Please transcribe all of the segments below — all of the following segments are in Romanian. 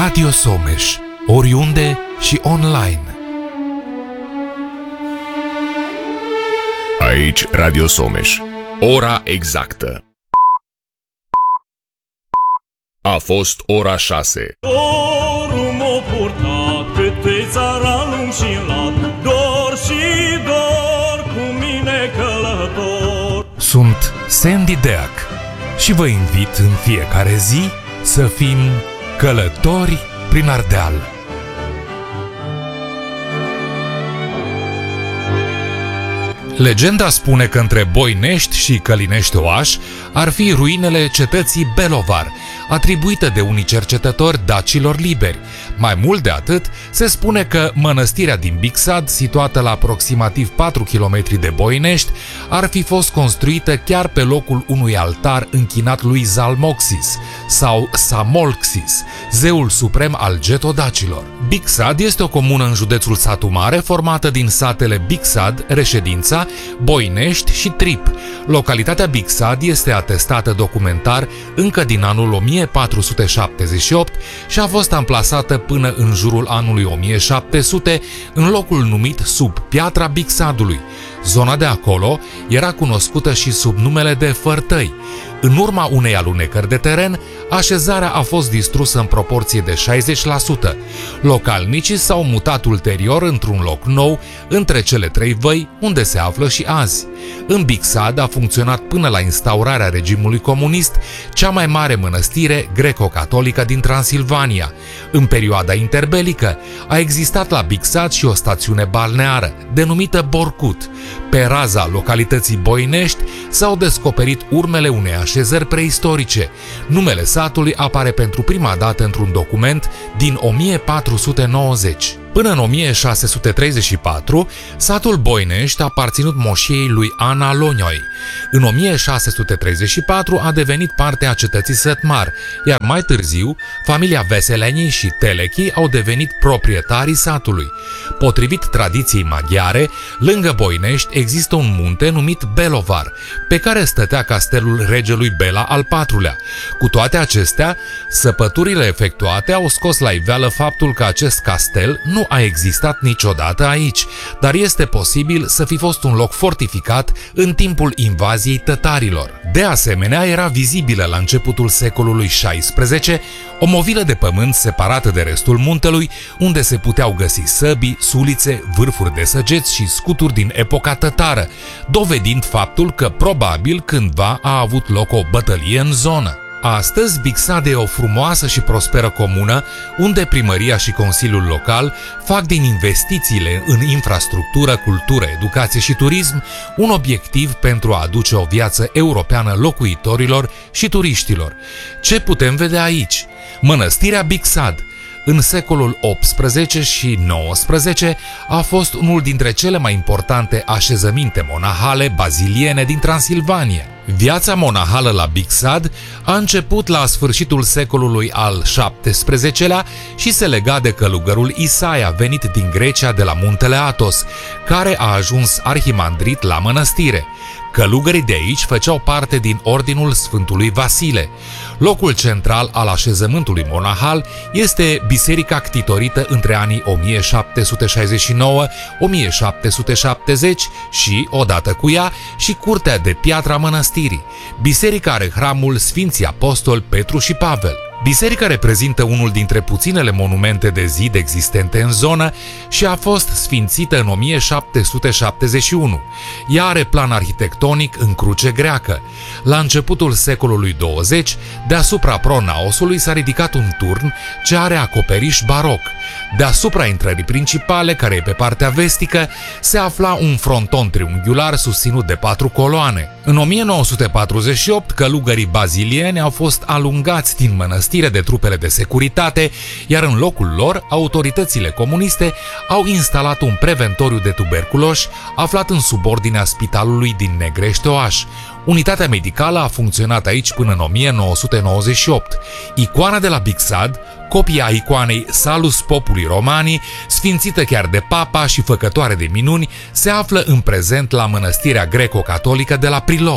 Radio Someș, oriunde și online. Aici Radio Someș. Ora exactă. A fost ora 6. Dorul m-a purtat pe țara lung și lat, dor și dor cu mine călător. Sunt Sandy Deac și vă invit în fiecare zi să fim călători prin Ardeal. Legenda spune că între Boinești și Călinești-Oaș ar fi ruinele cetății Belovar, atribuită de unii cercetători dacilor liberi. Mai mult de atât, se spune că mănăstirea din Bixad, situată la aproximativ 4 km de Boinești, ar fi fost construită chiar pe locul unui altar închinat lui Zalmoxis sau Samolxis, zeul suprem al getodacilor. Bixad este o comună în județul Satu Mare, formată din satele Bixad, Reședința, Boinești și Trip. Localitatea Bixad este atestată documentar încă din anul 1478 și a fost amplasată până în jurul anului 1700 în locul numit sub Piatra Bixadului. Zona de acolo era cunoscută și sub numele de Fărtăi. În urma unei alunecări de teren, așezarea a fost distrusă în proporție de 60%. Localnicii s-au mutat ulterior într-un loc nou, între cele trei văi, unde se află și azi. În Bixad a funcționat până la instaurarea regimului comunist cea mai mare mănăstire greco-catolică din Transilvania. În perioada interbelică a existat la Bixad și o stațiune balneară, denumită Borcut. Pe raza localității Boinești s-au descoperit urmele unei așezări preistorice. Numele satului apare pentru prima dată într-un document din 1490. Până în 1634, satul Boinești a aparținut moșiei lui Ana Lonioi. În 1634 a devenit parte a cetății Sătmar, iar mai târziu, familia Veselenii și Telechi au devenit proprietarii satului. Potrivit tradiției maghiare, lângă Boinești există un munte numit Belovar, pe care stătea castelul regelui Bela al IV-lea. Cu toate acestea, săpăturile efectuate au scos la iveală faptul că acest castel nu a existat niciodată aici, dar este posibil să fi fost un loc fortificat în timpul invaziei tătarilor. De asemenea, era vizibilă la începutul secolului XVI o movilă de pământ separată de restul muntelui, unde se puteau găsi săbii, sulițe, vârfuri de săgeți și scuturi din epoca tătară, dovedind faptul că probabil cândva a avut loc o bătălie în zonă. Astăzi, Bixad e o frumoasă și prosperă comună, unde primăria și Consiliul Local fac din investițiile în infrastructură, cultură, educație și turism un obiectiv pentru a aduce o viață europeană locuitorilor și turiștilor. Ce putem vedea aici? Mănăstirea Bixad, în secolul XVIII și XIX, a fost unul dintre cele mai importante așezăminte monahale baziliene din Transilvania. Viața monahală la Bixad a început la sfârșitul secolului al XVII-lea și se lega de călugărul Isaia, venit din Grecia de la muntele Athos, care a ajuns arhimandrit la mănăstire. Călugării de aici făceau parte din ordinul Sfântului Vasile. Locul central al așezământului monahal este biserica ctitorită între anii 1769-1770 și, odată cu ea, și curtea de piatră a mănăstirii. Biserica are hramul Sfinții Apostoli Petru și Pavel. Biserica reprezintă unul dintre puținele monumente de zid existente în zonă și a fost sfințită în 1771. Ea are plan arhitectonic în cruce greacă. La începutul secolului 20, deasupra pronaosului s-a ridicat un turn ce are acoperiș baroc. Deasupra intrării principale, care e pe partea vestică, se afla un fronton triunghiular susținut de 4 coloane. În 1948, călugării bazilieni au fost alungați din mănăstire de trupele de securitate, iar în locul lor, autoritățile comuniste au instalat un preventoriu de tuberculoși aflat în subordinea spitalului din Negrești-Oaș. Unitatea medicală a funcționat aici până în 1998. Icoana de la Bixad, copia icoanei Salus Populi Romani, sfințită chiar de papa și făcătoare de minuni, se află în prezent la mănăstirea greco-catolică de la Prilog.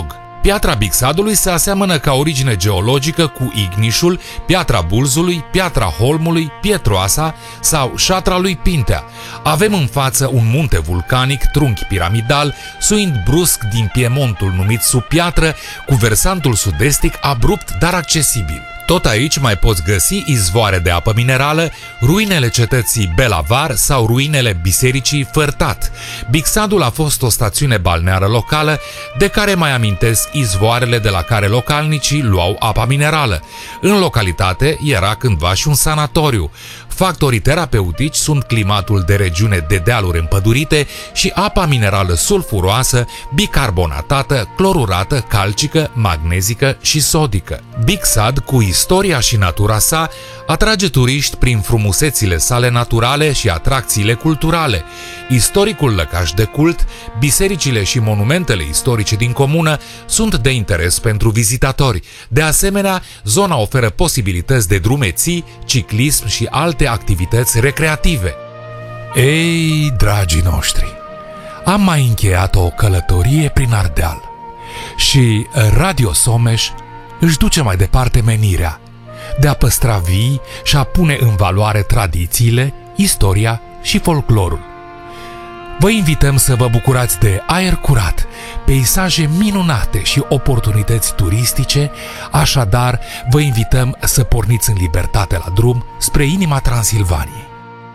Piatra Bixadului se aseamănă ca origine geologică cu Ignișul, Piatra Bulzului, Piatra Holmului, Pietroasa sau Șatra lui Pintea. Avem în față un munte vulcanic, trunchi piramidal, suind brusc din Piemontul numit Subpiatră, cu versantul sud-estic abrupt, dar accesibil. Tot aici mai poți găsi izvoare de apă minerală, ruinele cetății Belavar sau ruinele bisericii Fărtat. Bixadul a fost o stațiune balneară locală, de care mai amintesc izvoarele de la care localnicii luau apa minerală. În localitate era cândva și un sanatoriu. Factorii terapeutici sunt climatul de regiune de dealuri împădurite și apa minerală sulfuroasă, bicarbonatată, clorurată, calcică, magnezică și sodică. Bixad, cu istoria și natura sa, atrage turiști prin frumusețile sale naturale și atracțiile culturale. Istoricul lăcaș de cult, bisericile și monumentele istorice din comună sunt de interes pentru vizitatori. De asemenea, zona oferă posibilități de drumeții, ciclism și alte activități recreative. Ei, dragii noștri, am mai încheiat o călătorie prin Ardeal și Radio Someș își duce mai departe menirea de a păstra vii și a pune în valoare tradițiile, istoria și folclorul. Vă invităm să vă bucurați de aer curat, peisaje minunate și oportunități turistice, așadar vă invităm să porniți în libertate la drum spre inima Transilvaniei.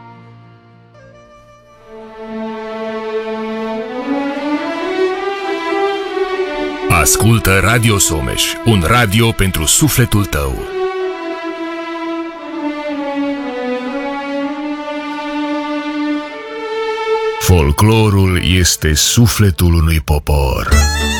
Ascultă Radio Someș, un radio pentru sufletul tău. Folclorul este sufletul unui popor.